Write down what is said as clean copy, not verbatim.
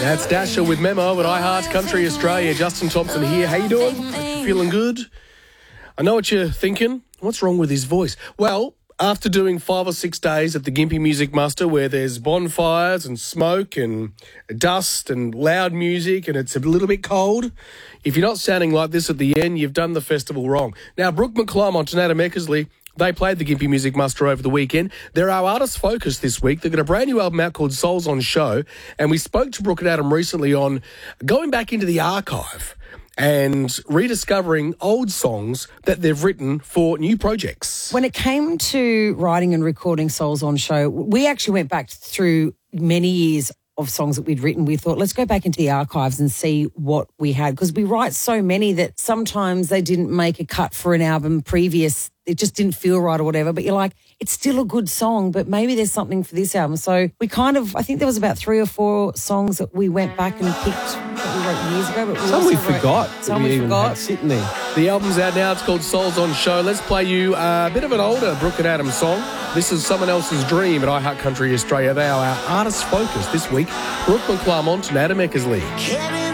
That's Dasher with Memo at iHeart Country Australia. Justin Thompson here. How you doing? Feeling good? I know what you're thinking. What's wrong with his voice? Well, after doing 5 or 6 days at the Gympie Music Muster where there's bonfires and smoke and dust and loud music and it's a little bit cold, if you're not sounding like this at the end, you've done the festival wrong. Now, Brooke McClymont and Adam Eckersley, they played the Gympie Music Muster over the weekend. They're our artist focus this week. They've got a brand new album out called Souls on Show. And we spoke to Brooke and Adam recently on going back into the archive and rediscovering old songs that they've written for new projects. When it came to writing and recording Souls on Show, we actually went back through many years of songs that we'd written. We thought, let's go back into the archives and see what we had, because we write so many that sometimes they didn't make a cut for an album previous. It just didn't feel right or whatever. But you're like, it's still a good song, but maybe there's something for this album. So we I think there was about 3 or 4 songs that we went back and picked that we wrote years ago. But Some we forgot. Some we forgot. Sitting there. The album's out now. It's called Souls on Show. Let's play you a bit of an older Brooke and Adam song. This is Someone Else's Dream at iHeart Country Australia. They are our artist focus this week. Brooke McClymont and Adam Eckersley.